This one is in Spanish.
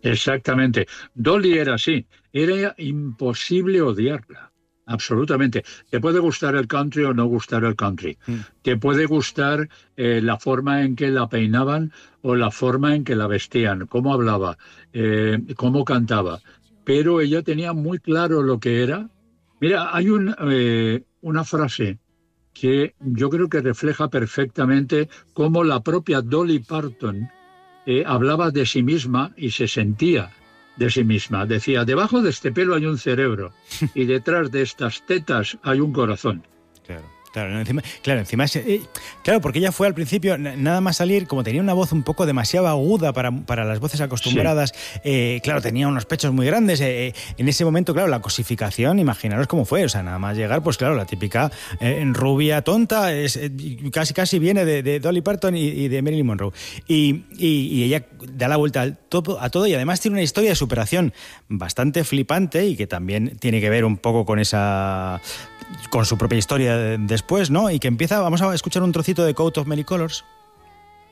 Exactamente. Dolly era así. Era imposible odiarla. Absolutamente. Te puede gustar el country o no gustar el country. Mm. Te puede gustar la forma en que la peinaban o la forma en que la vestían, cómo hablaba, cómo cantaba. Pero ella tenía muy claro lo que era. Mira, hay una frase que yo creo que refleja perfectamente cómo la propia Dolly Parton hablaba de sí misma y se sentía de sí misma. Decía, debajo de este pelo hay un cerebro y detrás de estas tetas hay un corazón. Claro. Claro, no, encima claro, porque ella fue al principio, nada más salir, como tenía una voz un poco demasiado aguda para las voces Sí, acostumbradas, claro, tenía unos pechos muy grandes, en ese momento, claro, la cosificación, imaginaros cómo fue, o sea, nada más llegar, pues claro, la típica rubia tonta, casi viene de Dolly Parton y de Marilyn Monroe, y ella da la vuelta a todo y además tiene una historia de superación bastante flipante y que también tiene que ver un poco con su propia historia después, ¿no? Y que empieza, vamos a escuchar un trocito de Coat of Many Colors.